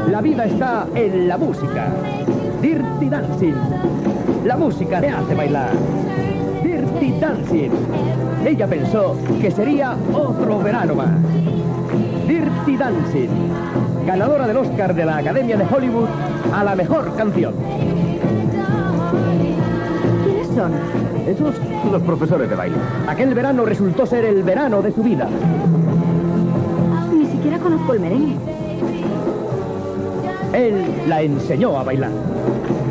La vida está en la música. Dirty Dancing. La música te hace bailar. Dirty Dancing. Ella pensó que sería otro verano más. Dirty Dancing. Ganadora del Oscar de la Academia de Hollywood a la mejor canción. ¿Quiénes son? Esos son los profesores de baile. Aquel verano resultó ser el verano de su vida. Ni siquiera conozco el merengue. Él la enseñó a bailar.